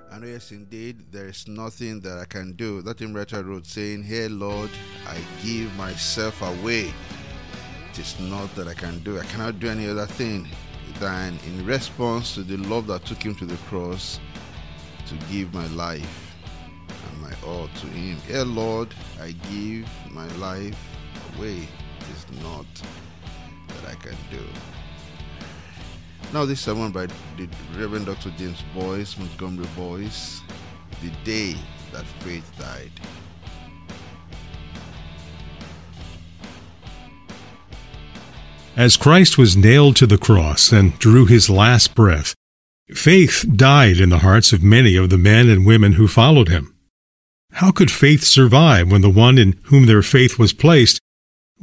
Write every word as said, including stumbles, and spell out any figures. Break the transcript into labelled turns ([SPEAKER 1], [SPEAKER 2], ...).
[SPEAKER 1] And yes, indeed, there is nothing that I can do. That hymn writer wrote saying, "Here, Lord, I give myself away. It is not that I can do. I cannot do any other thing than in response to the love that took him to the cross to give my life and my all to him. Here, Lord, I give my life away. It is not that I can do." Now this sermon by the Reverend Doctor James Boyce, Montgomery Boyce, "The Day That Faith Died."
[SPEAKER 2] As Christ was nailed to the cross and drew his last breath, faith died in the hearts of many of the men and women who followed him. How could faith survive when the one in whom their faith was placed